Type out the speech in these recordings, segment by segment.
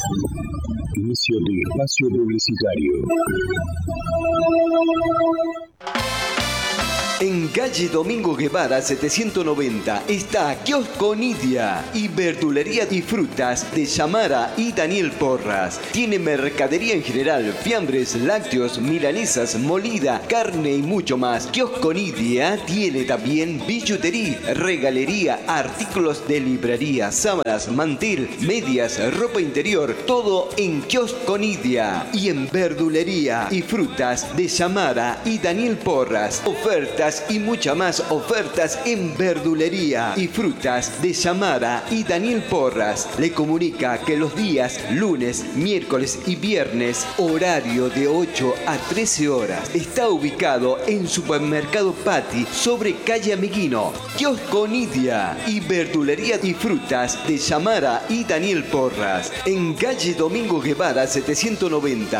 Inicio de espacio publicitario. En calle Domingo Guevara 790 está Kiosco Nidia y verdulería y frutas de Yamara y Daniel Porras. Tiene mercadería en general, fiambres, lácteos, milanesas, molida, carne y mucho más. Kiosco Nidia tiene también billutería, regalería, artículos de librería, sábanas, mantel, medias, ropa interior, todo en Kiosco Nidia. Y en verdulería y frutas de Yamara y Daniel Porras. Ofertas y muchas más ofertas en verdulería y frutas de Yamara y Daniel Porras. Le comunica que los días lunes, miércoles y viernes, horario de 8 a 13 horas. Está ubicado en Supermercado Pati sobre calle Amiguino. Kiosco Nidia y verdulería y frutas de Yamara y Daniel Porras. En calle Domingo Guevara 790.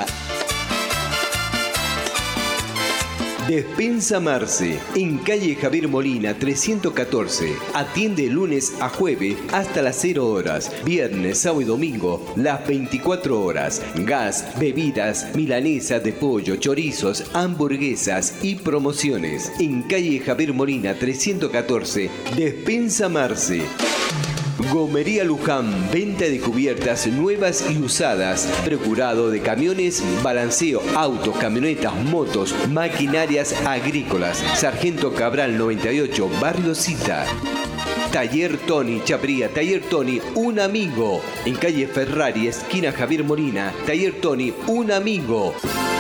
Despensa Marce, en calle Javier Molina 314. Atiende lunes a jueves hasta las 0 horas. Viernes, sábado y domingo, las 24 horas. Gas, bebidas, milanesa de pollo, chorizos, hamburguesas y promociones. En calle Javier Molina 314. Despensa Marce. Gomería Luján, venta de cubiertas nuevas y usadas, procurado de camiones, balanceo, autos, camionetas, motos, maquinarias agrícolas. Sargento Cabral 98, Barrio Cita. Taller Tony, Chapría, Taller Tony, un amigo. En calle Ferrari, esquina Javier Molina, Taller Tony, un amigo.